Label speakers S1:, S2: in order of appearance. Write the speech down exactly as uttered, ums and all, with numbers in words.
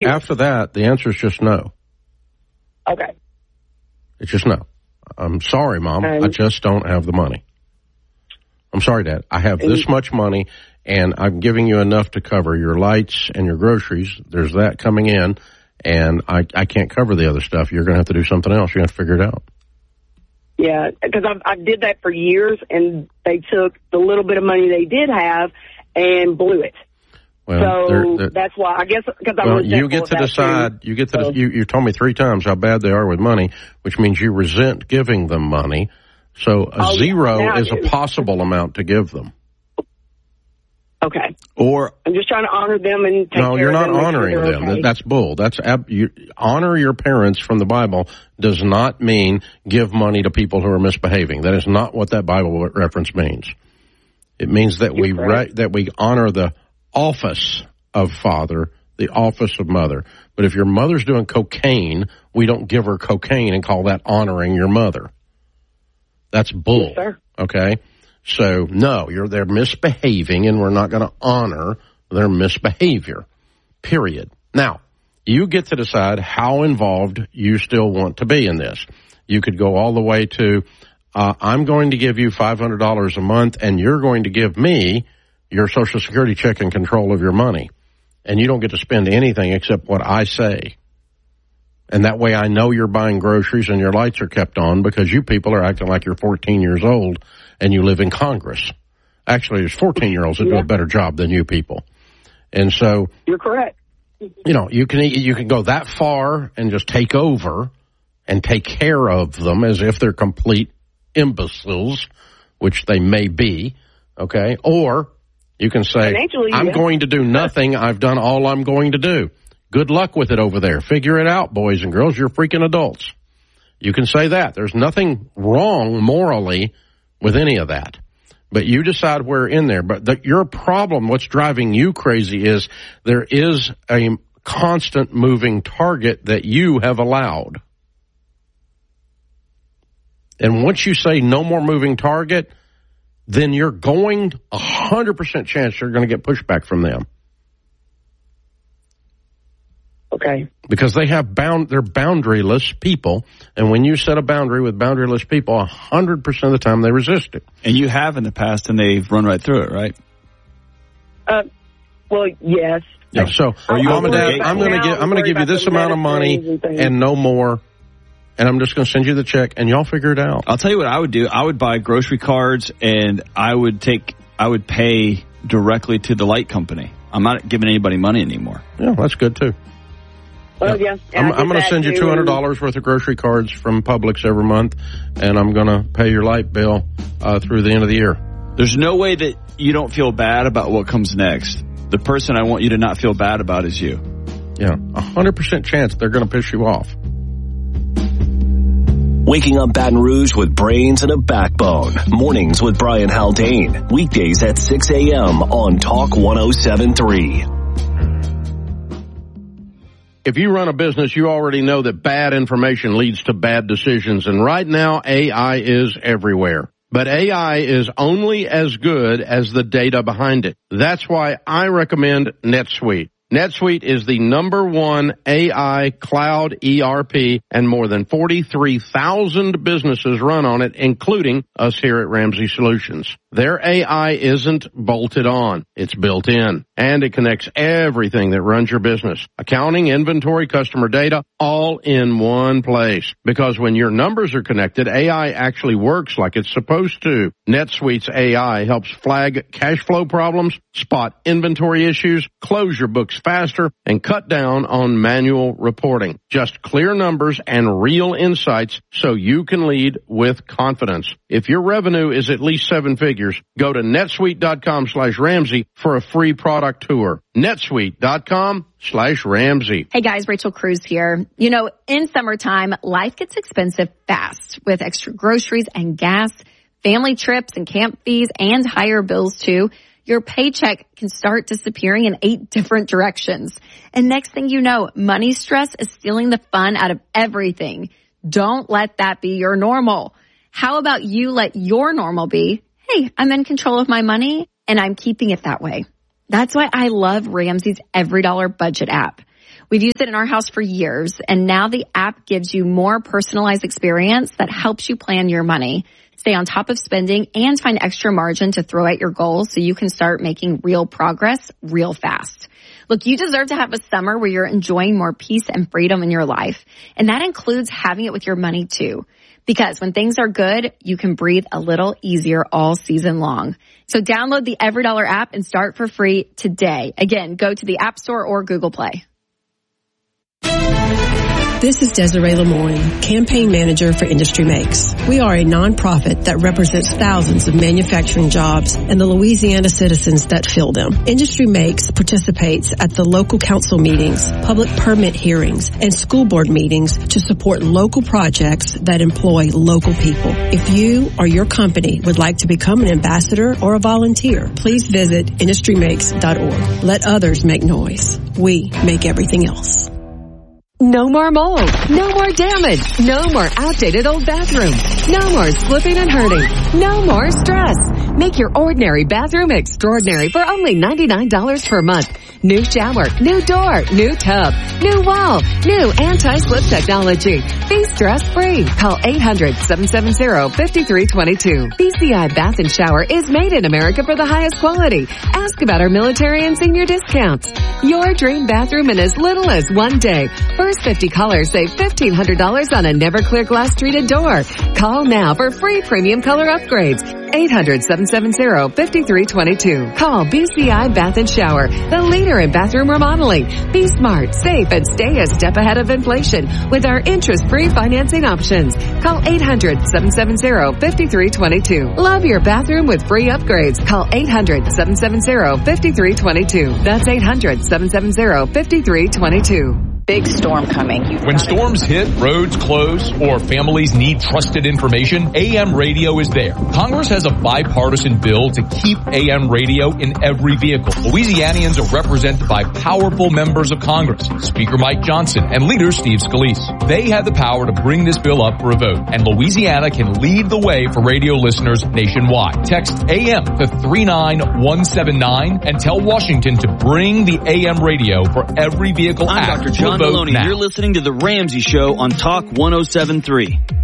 S1: after that, the answer is just no.
S2: Okay.
S1: It's just no. I'm sorry, Mom.
S2: Um,
S1: I just don't have the money. I'm sorry, Dad. I have this much money, and I'm giving you enough to cover your lights and your groceries. There's that coming in, and I, I can't cover the other stuff. You're going to have to do something else. You're going to have to figure it out.
S2: Yeah, because I, I did that for years, and they took the little bit of money they did have and blew it.
S1: Well,
S2: so
S1: they're, they're,
S2: that's why I guess because I'm
S1: well,
S2: resentful
S1: you get
S2: of
S1: to
S2: that
S1: decide.
S2: too.
S1: You get to.
S2: So,
S1: You, you told me three times how bad they are with money, which means you resent giving them money. So a
S2: oh,
S1: zero
S2: yeah,
S1: is a possible amount to give them.
S2: Okay.
S1: Or
S2: I'm just trying to honor them and take
S1: no,
S2: care
S1: you're
S2: of
S1: not
S2: them, make
S1: honoring
S2: sure they're
S1: them.
S2: okay.
S1: That's bull. That's ab- you, honor your parents from the Bible does not mean give money to people who are misbehaving. That is not what that Bible reference means. It means that
S2: You're
S1: we
S2: correct.
S1: re- that we honor the office of father, the office of mother. But if your mother's doing cocaine, we don't give her cocaine and call that honoring your mother. That's bull.
S2: Yes, sir.
S1: Okay? So, no, you're they're misbehaving, and we're not going to honor their misbehavior, period. Now, you get to decide how involved you still want to be in this. You could go all the way to, uh, I'm going to give you five hundred dollars a month, and you're going to give me your Social Security check and control of your money. And you don't get to spend anything except what I say. And that way I know you're buying groceries and your lights are kept on because you people are acting like you're fourteen years old and you live in Congress. Actually, there's fourteen-year-olds that
S2: yeah.
S1: do a better job than you people. And so,
S2: You're correct.
S1: you know, you can you can go that far and just take over and take care of them as if they're complete imbeciles, which they may be, okay? Or you can say, I'm
S2: yeah.
S1: going to do nothing. I've done all I'm going to do. Good luck with it over there. Figure it out, boys and girls. You're freaking adults. You can say that. There's nothing wrong morally with any of that. But you decide where in there. But the, your problem, what's driving you crazy, is there is a constant moving target that you have allowed. And once you say no more moving target, then you're going a hundred percent chance you're going to get pushback from them.
S2: Okay.
S1: Because they have bound, they're boundaryless people, and when you set a boundary with boundaryless people, a hundred percent of the time they resist it.
S3: And you have in the past, and they've run right through it, right?
S2: Uh, well, yes.
S1: Yeah. So,
S3: Are you
S1: Mom and Dad,
S3: okay?
S1: I'm going to give, I'm going to give you this amount of money
S2: and,
S1: and no more, and I'm just going to send you the check, and y'all figure it out.
S3: I'll tell you what I would do. I would buy grocery cards, and I would take, I would pay directly to the light company. I'm not giving anybody money anymore.
S1: Yeah, that's good too.
S2: Well, yeah.
S1: I'm, I'm going to send you two hundred dollars worth of grocery cards from Publix every month, and I'm going to pay your light bill uh, through the end of the year.
S3: There's no way that you don't feel bad about what comes next. The person I want you to not feel bad about is you.
S1: Yeah, a one hundred percent chance they're going to piss you off.
S4: Waking up Baton Rouge with brains and a backbone. Mornings with Brian Haldane. Weekdays at six a.m. on Talk one oh seven point three.
S1: If you run a business, you already know that bad information leads to bad decisions. And right now, A I is everywhere. But A I is only as good as the data behind it. That's why I recommend NetSuite. NetSuite is the number one A I cloud E R P, and more than forty-three thousand businesses run on it, including us here at Ramsey Solutions. Their A I isn't bolted on. It's built in, and it connects everything that runs your business. Accounting, inventory, customer data, all in one place. Because when your numbers are connected, A I actually works like it's supposed to. NetSuite's A I helps flag cash flow problems, spot inventory issues, close your books faster, and cut down on manual reporting. Just clear numbers and real insights so you can lead with confidence. If your revenue is at least seven figures, go to netsuite.com slash Ramsey for a free product tour. netsuite.com slash Ramsey.
S5: Hey guys, Rachel Cruz here. You know, in summertime, life gets expensive fast with extra groceries and gas, family trips and camp fees, and higher bills too. Your paycheck can start disappearing in eight different directions. And next thing you know, money stress is stealing the fun out of everything. Don't let that be your normal. How about you let your normal be, hey, I'm in control of my money and I'm keeping it that way. That's why I love Ramsey's Every Dollar Budget app. We've used it in our house for years, and now the app gives you more personalized experience that helps you plan your money, stay on top of spending, and find extra margin to throw at your goals so you can start making real progress real fast. Look, you deserve to have a summer where you're enjoying more peace and freedom in your life, and that includes having it with your money too. Because when things are good, you can breathe a little easier all season long. So download the EveryDollar app and start for free today. Again, go to the App Store or Google Play.
S6: This is Desiree Lemoyne, campaign manager for Industry Makes. We are a nonprofit that represents thousands of manufacturing jobs and the Louisiana citizens that fill them. Industry Makes participates at the local council meetings, public permit hearings, and school board meetings to support local projects that employ local people. If you or your company would like to become an ambassador or a volunteer, please visit industry makes dot org. Let others make noise. We make everything else.
S7: No more mold. No more damage. No more outdated old bathrooms. No more slipping and hurting. No more stress. Make your ordinary bathroom extraordinary for only ninety-nine dollars per month. New shower, new door, new tub, new wall, new anti-slip technology. Be stress-free. Call eight hundred, seven seven zero, five three two two. B C I Bath and Shower is made in America for the highest quality. Ask about our military and senior discounts. Your dream bathroom in as little as one day. First fifty callers save fifteen hundred dollars on a never clear glass treated door. Call now for free premium color upgrades. eight hundred, seven seven zero, five three two two. Call B C I Bath and Shower, the leader in bathroom remodeling. Be smart, safe, and stay a step ahead of inflation with our interest-free financing options. Call eight hundred, seven seven zero, five three two two. Love your bathroom with free upgrades. Call eight hundred, seven seven zero, five three two two. That's eight hundred, seven seven zero, five three two two.
S8: Big storm coming.
S9: When storms hit, roads close, or families need trusted information, A M radio is there. Congress has a bipartisan bill to keep A M radio in every vehicle. Louisianians are represented by powerful members of Congress, Speaker Mike Johnson and Leader Steve Scalise. They have the power to bring this bill up for a vote, and Louisiana can lead the way for radio listeners nationwide. Text A M to three nine one seven nine and tell Washington to bring the A M radio for every vehicle
S3: I'm
S9: act.
S3: Doctor John Maloney. You're listening to The Ramsey Show on Talk one oh seven point three.